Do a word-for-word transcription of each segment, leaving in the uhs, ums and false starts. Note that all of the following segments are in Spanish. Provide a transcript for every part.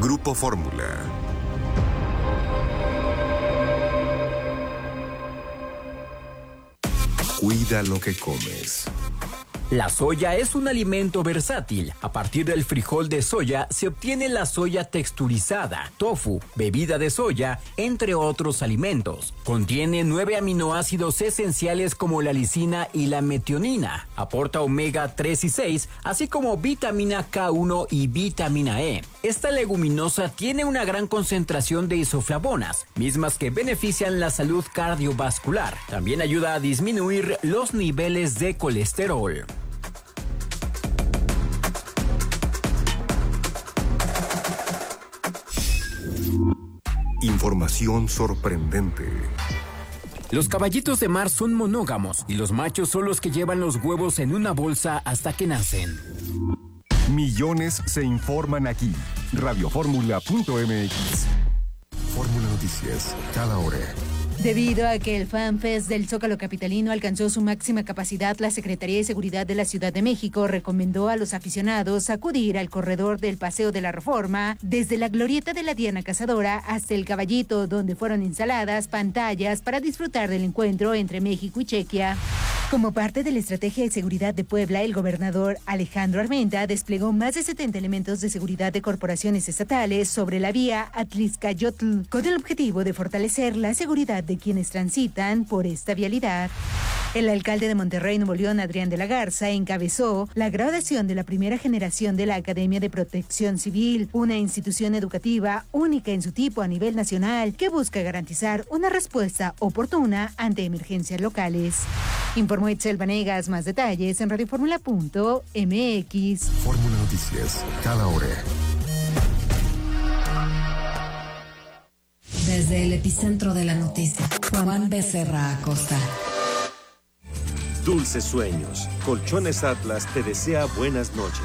Grupo Fórmula. Cuida lo que comes. La soya es un alimento versátil. A partir del frijol de soya se obtiene la soya texturizada, tofu, bebida de soya, entre otros alimentos. Contiene nueve aminoácidos esenciales como la lisina y la metionina. Aporta omega tres y seis, así como vitamina K uno y vitamina E. Esta leguminosa tiene una gran concentración de isoflavonas, mismas que benefician la salud cardiovascular. También ayuda a disminuir los niveles de colesterol. Información sorprendente. Los caballitos de mar son monógamos y los machos son los que llevan los huevos en una bolsa hasta que nacen. Millones se informan aquí. radio fórmula punto m x. Fórmula Noticias, cada hora. Debido a que el FanFest del Zócalo capitalino alcanzó su máxima capacidad, la Secretaría de Seguridad de la Ciudad de México recomendó a los aficionados acudir al corredor del Paseo de la Reforma, desde la glorieta de la Diana Cazadora hasta el Caballito, donde fueron instaladas pantallas para disfrutar del encuentro entre México y Chequia. Como parte de la estrategia de seguridad de Puebla, el gobernador Alejandro Armenta desplegó más de setenta elementos de seguridad de corporaciones estatales sobre la vía Atlixcayotl, con el objetivo de fortalecer la seguridad de quienes transitan por esta vialidad. El alcalde de Monterrey, Nuevo León, Adrián de la Garza, encabezó la graduación de la primera generación de la Academia de Protección Civil, una institución educativa única en su tipo a nivel nacional que busca garantizar una respuesta oportuna ante emergencias locales. Informó Itzel Vanegas. Más detalles en radio fórmula punto m x. Fórmula Noticias, cada hora. Desde el epicentro de la noticia, Juan Becerra Acosta. Dulces sueños. Colchones Atlas te desea buenas noches.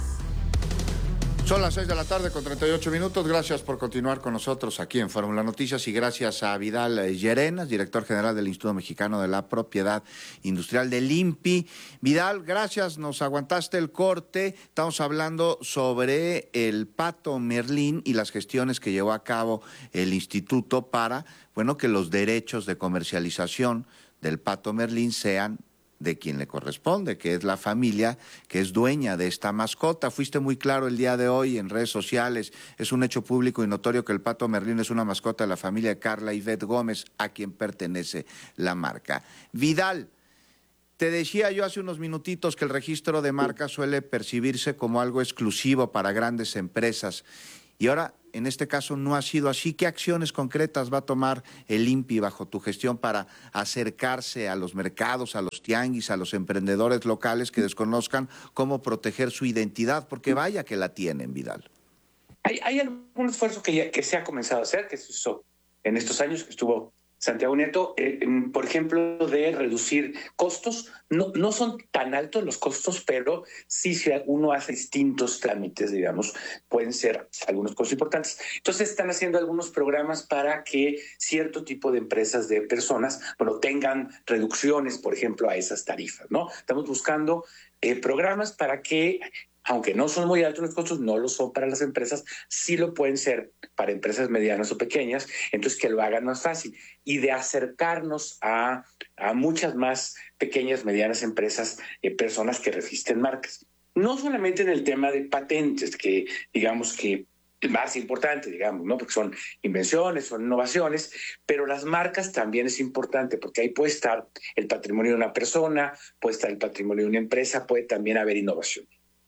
Son las seis de la tarde con treinta y ocho minutos. Gracias por continuar con nosotros aquí en Fórmula Noticias y gracias a Vidal Llerenas, director general del Instituto Mexicano de la Propiedad Industrial del I N P I. Vidal, gracias, nos aguantaste el corte. Estamos hablando sobre el Pato Merlín y las gestiones que llevó a cabo el instituto para, bueno, que los derechos de comercialización del Pato Merlín sean de quien le corresponde, que es la familia que es dueña de esta mascota. Fuiste muy claro el día de hoy en redes sociales. Es un hecho público y notorio que el Pato Merlín es una mascota de la familia de Carla Ivette Gómez, a quien pertenece la marca. Vidal, te decía yo hace unos minutitos que el registro de marca suele percibirse como algo exclusivo para grandes empresas. Y ahora, en este caso, no ha sido así. ¿Qué acciones concretas va a tomar el I N P I bajo tu gestión para acercarse a los mercados, a los tianguis, a los emprendedores locales que desconozcan cómo proteger su identidad? Porque vaya que la tienen, Vidal. Hay, hay algún esfuerzo que, ya, que se ha comenzado a hacer, que se hizo en estos años que estuvo Santiago Nieto, eh, por ejemplo, de reducir costos. No, no son tan altos los costos, pero sí, si uno hace distintos trámites, digamos, pueden ser algunos costos importantes. Entonces están haciendo algunos programas para que cierto tipo de empresas, de personas, bueno, tengan reducciones, por ejemplo, a esas tarifas, ¿no? Estamos buscando eh, programas para que, aunque no son muy altos los costos, no lo son para las empresas, sí lo pueden ser para empresas medianas o pequeñas, entonces que lo hagan más fácil. Y de acercarnos a, a muchas más pequeñas, medianas empresas, eh, personas que registren marcas. No solamente en el tema de patentes, que digamos que es más importante, digamos, ¿no? Porque son invenciones, son innovaciones, pero las marcas también es importante, porque ahí puede estar el patrimonio de una persona, puede estar el patrimonio de una empresa, puede también haber innovación.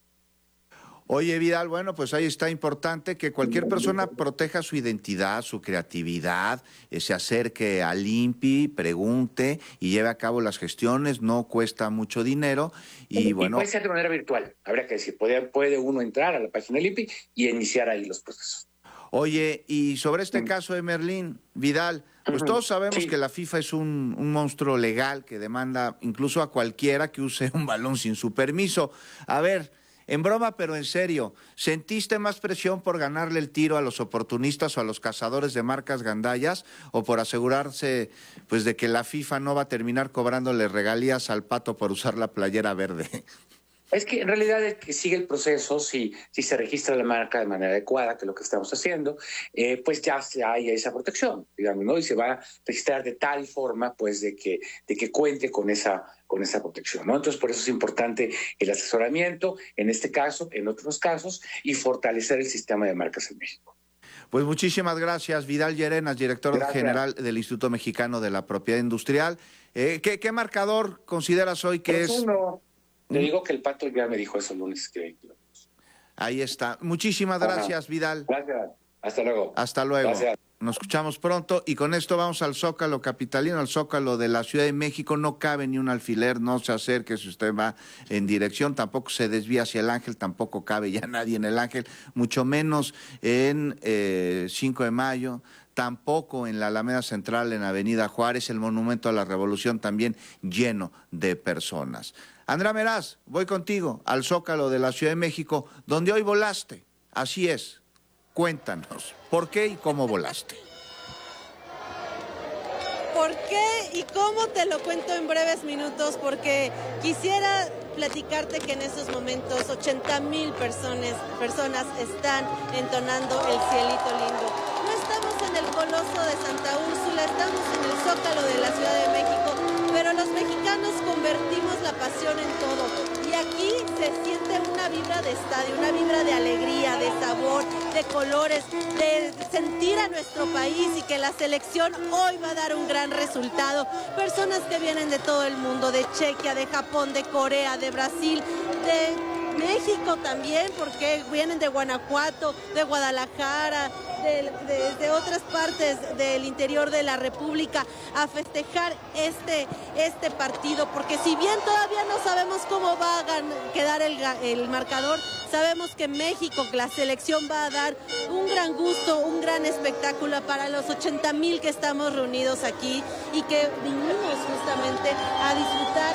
Oye, Vidal, bueno, pues ahí está importante que cualquier persona proteja su identidad, su creatividad, eh, se acerque al I N P I, pregunte y lleve a cabo las gestiones, no cuesta mucho dinero y, y bueno... puede ser de manera virtual, habría que decir, puede, puede uno entrar a la página del I N P I y iniciar ahí los procesos. Oye, y sobre este mm. caso de Merlín, Vidal, pues uh-huh. todos sabemos sí. que la FIFA es un, un monstruo legal que demanda incluso a cualquiera que use un balón sin su permiso. A ver... En broma, pero en serio, ¿sentiste más presión por ganarle el tiro a los oportunistas o a los cazadores de marcas gandallas o por asegurarse pues de que la FIFA no va a terminar cobrándole regalías al Pato por usar la playera verde? Es que en realidad el que sigue el proceso, si, si se registra la marca de manera adecuada, que es lo que estamos haciendo, eh, pues ya hay esa protección, digamos, ¿no? Y se va a registrar de tal forma, pues, de que, de que cuente con esa, con esa protección, ¿no? Entonces, por eso es importante el asesoramiento, en este caso, en otros casos, y fortalecer el sistema de marcas en México. Pues muchísimas gracias, Vidal Llerenas, director Gracias. general del Instituto Mexicano de la Propiedad Industrial. Eh, ¿qué, ¿Qué marcador consideras hoy que Pues es? uno, le digo que el Pato ya me dijo eso el lunes. Que... Ahí está. Muchísimas gracias, Ajá. Vidal. Gracias. Hasta luego. Hasta luego. Gracias. Nos escuchamos pronto y con esto vamos al Zócalo capitalino, al Zócalo de la Ciudad de México. No cabe ni un alfiler, no se acerque si usted va en dirección, tampoco se desvía hacia el Ángel, tampoco cabe ya nadie en el Ángel, mucho menos en eh, cinco de mayo, tampoco en la Alameda Central, en Avenida Juárez, el Monumento a la Revolución también lleno de personas. Andrea Meraz, voy contigo al Zócalo de la Ciudad de México, donde hoy volaste. Así es. Cuéntanos, ¿por qué y cómo volaste? ¿Por qué y cómo? Te lo cuento en breves minutos, porque quisiera platicarte que en estos momentos ochenta mil personas, personas están entonando el cielito lindo. No estamos en el Coloso de Santa Úrsula, estamos en el Zócalo de la Ciudad de México, pero los mexicanos convertimos la pasión en todo. Y aquí se siente una vibra de estadio, una vibra de alegría, de sabor, de colores, de sentir a nuestro país y que la selección hoy va a dar un gran resultado. Personas que vienen de todo el mundo, de Chequia, de Japón, de Corea, de Brasil, de México también, porque vienen de Guanajuato, de Guadalajara, de, de, de otras partes del interior de la República a festejar este, este partido, porque si bien todavía no sabemos cómo va a quedar el, el marcador, sabemos que México, la selección va a dar un gran gusto, un gran espectáculo para los ochenta mil que estamos reunidos aquí y que vinimos justamente a disfrutar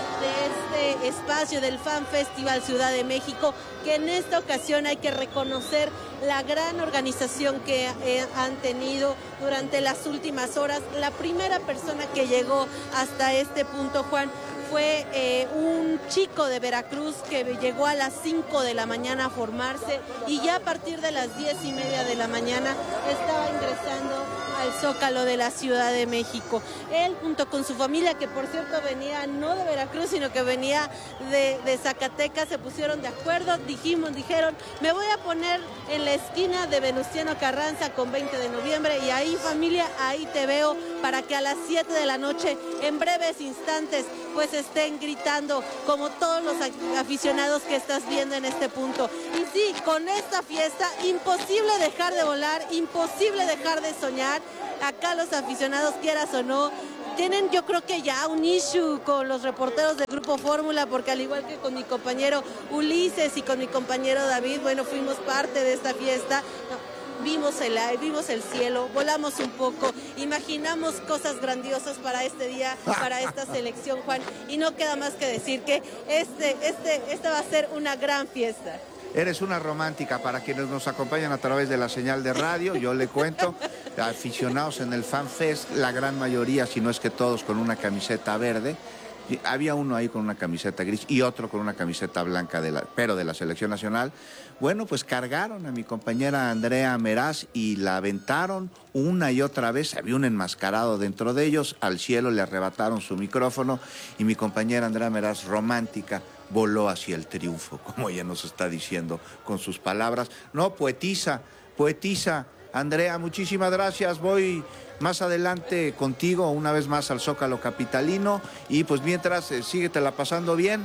de este espacio del Fan Festival Ciudad de México, que en esta ocasión hay que reconocer la gran organización que eh, han tenido durante las últimas horas. La primera persona que llegó hasta este punto, Juan, fue eh, un chico de Veracruz que llegó a las cinco de la mañana a formarse y ya a partir de las diez y media de la mañana estaba ingresando al Zócalo de la Ciudad de México. Él junto con su familia, que por cierto venía no de Veracruz, sino que venía de, de Zacatecas, se pusieron de acuerdo, dijimos, dijeron, me voy a poner en la esquina de Venustiano Carranza con veinte de noviembre y ahí familia, ahí te veo, para que a las siete de la noche, en breves instantes, pues estén gritando como todos los aficionados que estás viendo en este punto. Y sí, con esta fiesta, imposible dejar de volar, imposible dejar de soñar. Acá los aficionados, quieras o no, tienen yo creo que ya un issue con los reporteros del Grupo Fórmula, porque al igual que con mi compañero Ulises y con mi compañero David, bueno, fuimos parte de esta fiesta. No, vimos el aire, vimos el cielo, volamos un poco, imaginamos cosas grandiosas para este día, para esta selección, Juan, y no queda más que decir que este, este, esta va a ser una gran fiesta. Eres una romántica. Para quienes nos acompañan a través de la señal de radio, yo le cuento, aficionados en el Fan Fest, la gran mayoría, si no es que todos, con una camiseta verde. Había uno ahí con una camiseta gris y otro con una camiseta blanca, de la, pero de la Selección Nacional. Bueno, pues cargaron a mi compañera Andrea Meraz y la aventaron una y otra vez. Había un enmascarado dentro de ellos. Al cielo le arrebataron su micrófono y mi compañera Andrea Meraz, romántica, voló hacia el triunfo, como ella nos está diciendo con sus palabras. No, poetiza, poetiza. Andrea, muchísimas gracias. Voy más adelante contigo una vez más al Zócalo capitalino y pues mientras eh, síguetela pasando bien.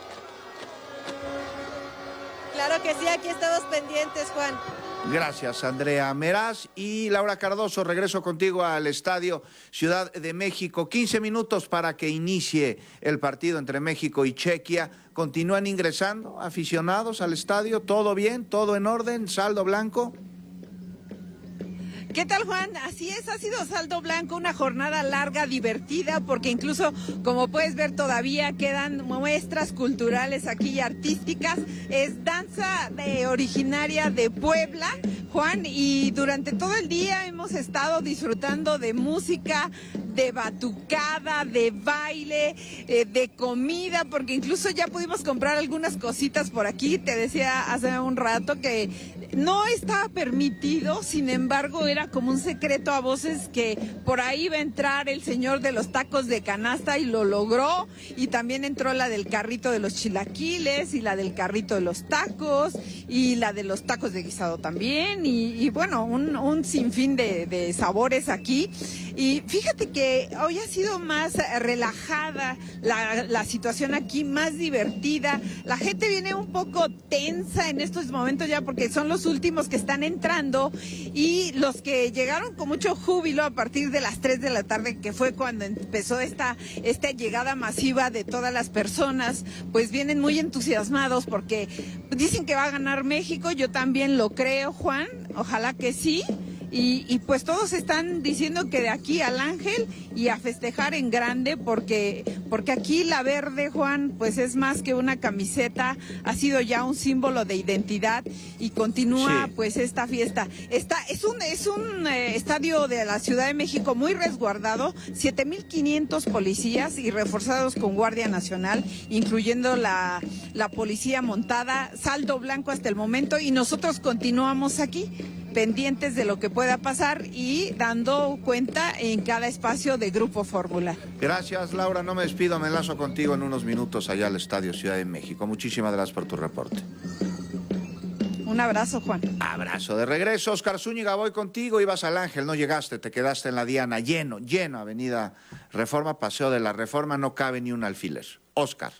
Claro que sí, aquí estamos pendientes, Juan. Gracias, Andrea Meraz. Y Laura Cardoso, regreso contigo al Estadio Ciudad de México. quince minutos para que inicie el partido entre México y Chequia. ¿Continúan ingresando aficionados al estadio? ¿Todo bien? ¿Todo en orden? ¿Saldo blanco? ¿Qué tal, Juan? Así es, ha sido saldo blanco, una jornada larga, divertida, porque incluso, como puedes ver, todavía quedan muestras culturales aquí y artísticas. Es danza de, originaria de Puebla, Juan, y durante todo el día hemos estado disfrutando de música, de batucada, de baile, eh, de comida, porque incluso ya pudimos comprar algunas cositas por aquí. Te decía hace un rato que no estaba permitido, sin embargo era como un secreto a voces que por ahí iba a entrar el señor de los tacos de canasta y lo logró, y también entró la del carrito de los chilaquiles y la del carrito de los tacos y la de los tacos de guisado también, y, y bueno, un, un sinfín de, de sabores aquí. Y fíjate que hoy ha sido más relajada la, la situación aquí, más divertida. La gente viene un poco tensa en estos momentos ya porque son los últimos que están entrando, y los que llegaron con mucho júbilo a partir de las tres de la tarde, que fue cuando empezó esta, esta llegada masiva de todas las personas, pues vienen muy entusiasmados porque dicen que va a ganar México. Yo también lo creo, Juan, ojalá que sí. Y, y pues todos están diciendo que de aquí al Ángel y a festejar en grande, porque, porque aquí la verde, Juan, pues es más que una camiseta, ha sido ya un símbolo de identidad, y continúa sí. pues esta fiesta. Esta, es un, es un eh, estadio de la Ciudad de México muy resguardado, siete mil quinientos policías y reforzados con Guardia Nacional, incluyendo la, la policía montada, saldo blanco hasta el momento, y nosotros continuamos aquí, pendientes de lo que pueda pasar y dando cuenta en cada espacio de Grupo Fórmula. Gracias, Laura. No me despido, me enlazo contigo en unos minutos allá al Estadio Ciudad de México. Muchísimas gracias por tu reporte. Un abrazo, Juan. Abrazo de regreso. Oscar Zúñiga, voy contigo. Ibas al Ángel, no llegaste, te quedaste en la Diana. Lleno, lleno, Avenida Reforma, Paseo de la Reforma, no cabe ni un alfiler. Oscar.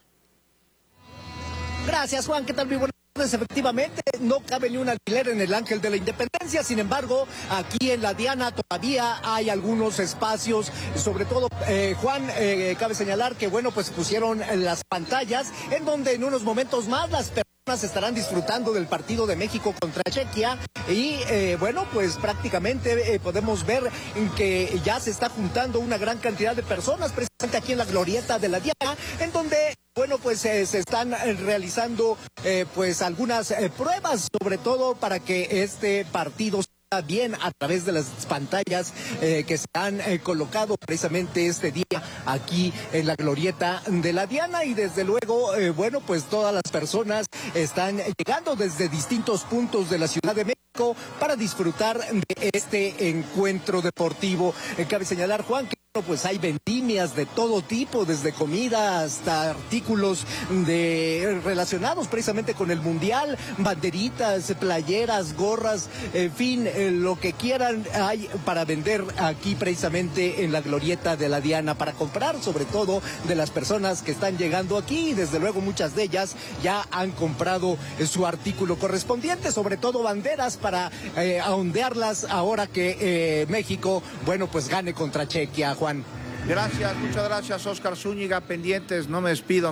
Gracias, Juan. ¿Qué tal? Muy buenas. Efectivamente, no cabe ni un alfiler en el Ángel de la Independencia. Sin embargo, aquí en la Diana todavía hay algunos espacios, sobre todo, eh, Juan, eh, cabe señalar que, bueno, pues pusieron las pantallas en donde en unos momentos más las personas estarán disfrutando del partido de México contra Chequia, y eh, bueno, pues prácticamente eh, podemos ver que ya se está juntando una gran cantidad de personas precisamente aquí en la glorieta de la Diana, en donde bueno, pues eh, se están eh, realizando eh, pues algunas eh, pruebas, sobre todo para que este partido sea bien a través de las pantallas eh, que se han eh, colocado precisamente este día aquí en la glorieta de la Diana. Y desde luego, eh, bueno, pues todas las personas están llegando desde distintos puntos de la Ciudad de México para disfrutar de este encuentro deportivo. Eh, cabe señalar, Juan, que pues hay vendimias de todo tipo, desde comida hasta artículos de relacionados precisamente con el Mundial, banderitas, playeras, gorras, en fin, eh, lo que quieran hay para vender aquí precisamente en la glorieta de la Diana, para comprar sobre todo de las personas que están llegando aquí, y desde luego muchas de ellas ya han comprado eh, su artículo correspondiente, sobre todo banderas para eh, ondearlas ahora que eh, México, bueno, pues gane contra Chequia. Juan. Gracias, muchas gracias, Oscar Zúñiga. Pendientes, no me despido.